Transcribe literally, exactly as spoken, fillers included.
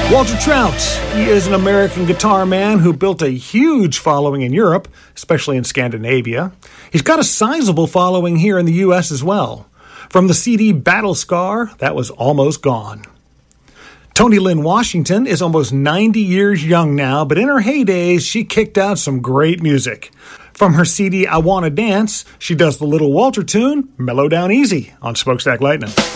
Walter Trout, he is an American guitar man who built a huge following in Europe, especially in Scandinavia. He's got a sizable following here in the U S as well. From the C D Battle Scar, that was Almost Gone. Toni Lynn Washington is almost ninety years young now, but in her heydays, she kicked out some great music. From her C D I Wanna Dance, she does the Little Walter tune, Mellow Down Easy, on Smokestack Lightning.